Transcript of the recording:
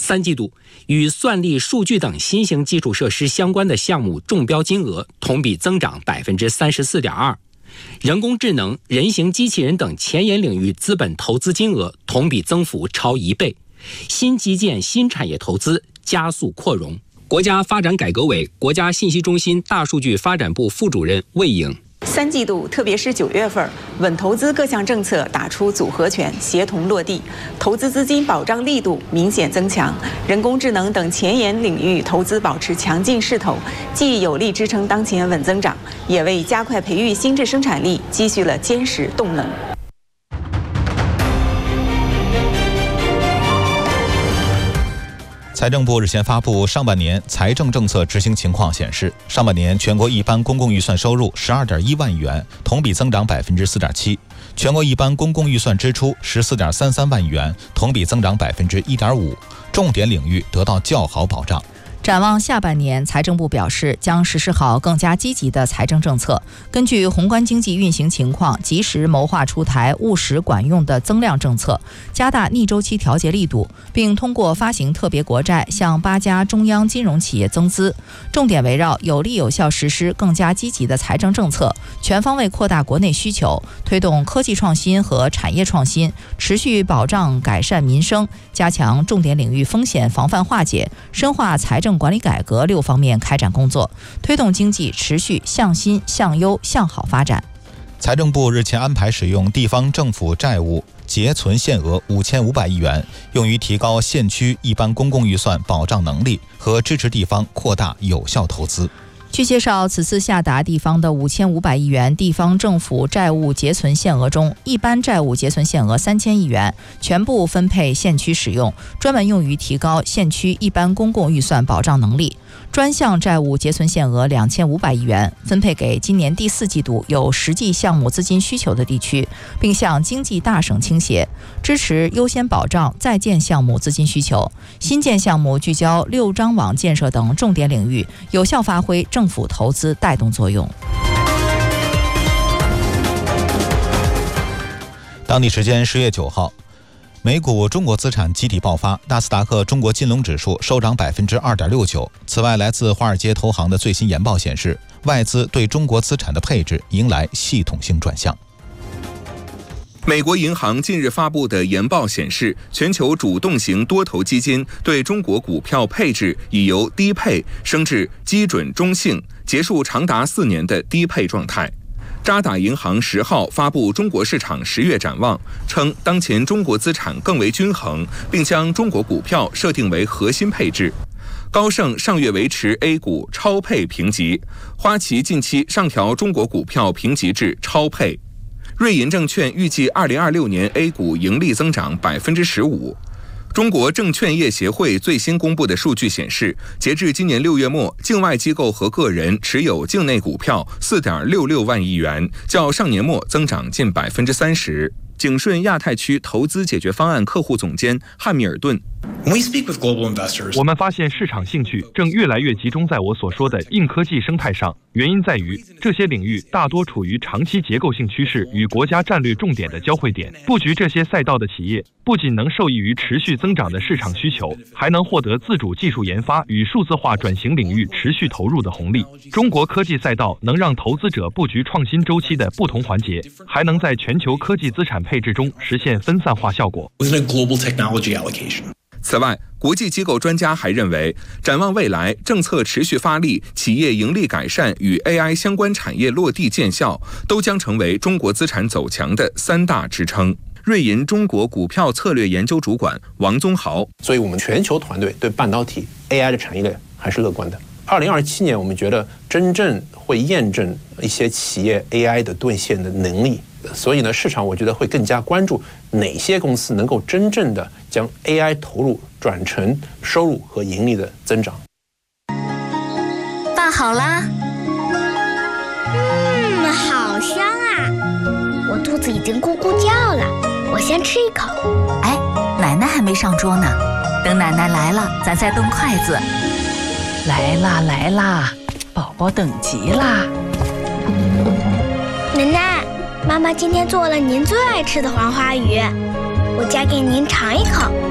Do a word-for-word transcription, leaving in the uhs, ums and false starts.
三季度与算力、数据等新型基础设施相关的项目中标金额同比增长 百分之三十四点二， 人工智能、人形机器人等前沿领域资本投资金额同比增幅超一倍，新基建、新产业投资加速扩容。国家发展改革委国家信息中心大数据发展部副主任魏颖。 三季度，特别是九月份，稳投资各项政策打出组合拳，协同落地，投资资金保障力度明显增强，人工智能等前沿领域投资保持强劲势头，既有力支撑当前稳增长，也为加快培育新质生产力积蓄了坚实动能。 财政部日前发布上半年财政政策执行情况显示，上半年全国一般公共预算收入 十二点一万亿元，同比增长 百分之四点七， 全国一般公共预算支出 十四点三三万亿元，同比增长 百分之一点五， 重点领域得到较好保障。 展望下半年，财政部表示将实施好更加积极的财政政策，根据宏观经济运行情况，及时谋划出台务实管用的增量政策，加大逆周期调节力度，并通过发行特别国债向八家中央金融企业增资，重点围绕有力有效实施更加积极的财政政策，全方位扩大国内需求，推动科技创新和产业创新，持续保障改善民生，加强重点领域风险防范化解，深化财政管理改革六方面开展工作，推动经济持续向新、向优、向好发展。 财政部日前安排使用地方政府债务结存限额五千五百亿元，用于提高县区一般公共预算保障能力和支持地方扩大有效投资。 据介绍，此次下达地方的五千五百亿元地方政府债务结存限额中，一般债务结存限额三千亿元，全部分配县区使用，专门用于提高县区一般公共预算保障能力。专项债务结存限额两千五百亿元，分配给今年第四季度有实际项目资金需求的地区，并向经济大省倾斜，支持优先保障在建项目资金需求。新建项目聚焦六张网建设等重点领域，有效发挥政府投资带动作用。 当地时间十月九号，美股中国资产集体爆发，纳斯达克中国金龙指数收涨 百分之二点六九。 此外，来自华尔街投行的最新研报显示，外资对中国资产的配置迎来系统性转向。 美国银行近日发布的研报显示，全球主动型多头基金对中国股票配置已由低配升至基准中性，结束长达四年的低配状态。渣打银行十号发布中国市场十月展望，称当前中国资产更为均衡，并将中国股票设定为核心配置。高盛上月维持 A 股超配评级，花旗近期上调中国股票评级至超配。瑞银证券预计二零二六年 A 股盈利增长 百分之十五。中国证券业协会最新公布的数据显示，截至今年六月末，境外机构和个人持有境内股票 四点六六万亿元，较上年末增长近 百分之三十。景顺亚太区投资解决方案客户总监汉密尔顿， 我们发现市场兴趣正越来越集中在我所说的硬科技生态上，原因在于这些领域大多处于长期结构性趋势与国家战略重点的交汇点。布局这些赛道的企业不仅能受益于持续增长的市场需求，还能获得自主技术研发与数字化转型领域持续投入的红利。中国科技赛道能让投资者布局创新周期的不同环节，还能在全球科技资产配置中实现分散化效果。 此外，国际机构专家还认为，展望未来，政策持续发力，企业盈利改善与 A I 相关产业落地见效，都将成为中国资产走强的三大支撑。瑞银中国股票策略研究主管王宗豪， 所以我们全球团队对半导体 A I 的产业链还是乐观的。二零二七年，我们觉得真正会验证一些企业 A I 的兑现的能力，所以呢，市场我觉得会更加关注哪些公司能够真正的将 A I 投入转成收入和盈利的增长。 饭好啦， 嗯，好香啊！我肚子已经咕咕叫了，我先吃一口。 哎，奶奶还没上桌呢，等奶奶来了，咱再动筷子。 来啦来啦，宝宝等急啦！ 奶奶，妈妈今天做了您最爱吃的黄花鱼，我夹给您尝一口。